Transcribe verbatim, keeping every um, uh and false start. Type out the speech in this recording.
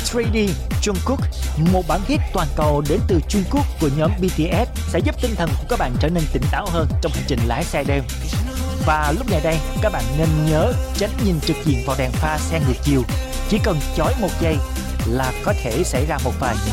ba D Jungkook, một bản hit toàn cầu đến từ Trung Quốc của nhóm bê tê ét sẽ giúp tinh thần của các bạn trở nên tỉnh táo hơn trong hành trình lái xe đêm. Và lúc này đây, các bạn nên nhớ tránh nhìn trực diện vào đèn pha xe ngược chiều. Chỉ cần chói một giây là có thể xảy ra một vài